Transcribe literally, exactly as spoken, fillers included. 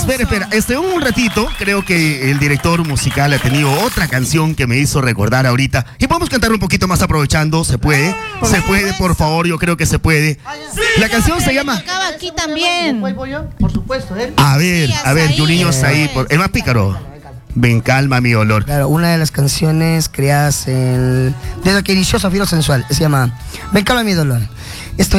espera, espera. Este, un ratito, creo que el director musical ha tenido otra canción que me hizo recordar ahorita. Y podemos cantar un poquito más aprovechando, ¿se puede? Se puede, por favor, yo creo que se puede. La canción se llama... Acaba aquí también. Por supuesto, ¿eh? A ver, a ver, Juninho está ahí, por... el más pícaro. Ven, calma mi olor. Claro, una de las canciones creadas en... desde que inició Zafiro Sensual, se llama Ven, calma mi dolor. Estoy